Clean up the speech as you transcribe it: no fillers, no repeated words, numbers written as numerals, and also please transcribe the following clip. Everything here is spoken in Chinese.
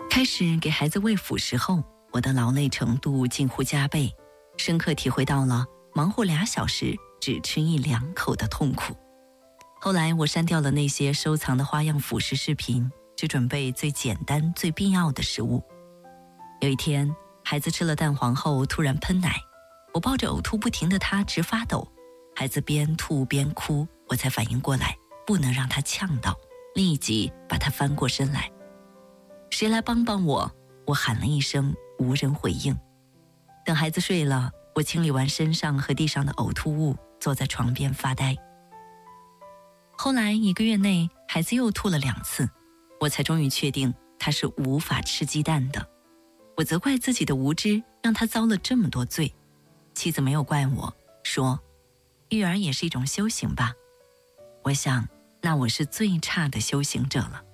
开始给孩子喂辅食后，我的劳累程度近乎加倍，深刻体会到了忙活2小时只吃1-2口的痛苦。后来我删掉了那些收藏的花样辅食视频，只准备最简单最必要的食物。有一天，孩子吃了蛋黄后突然喷奶，我抱着呕吐不停的他直发抖，孩子边吐边哭，我才反应过来不能让他呛到，立即把他翻过身来。谁来帮帮我？我喊了一声，无人回应。等孩子睡了，我清理完身上和地上的呕吐物，坐在床边发呆。后来1个月内，孩子又吐了2次，我才终于确定他是无法吃鸡蛋的。我责怪自己的无知，让他遭了这么多罪。妻子没有怪我，说育儿也是一种修行吧。我想，那我是最差的修行者了。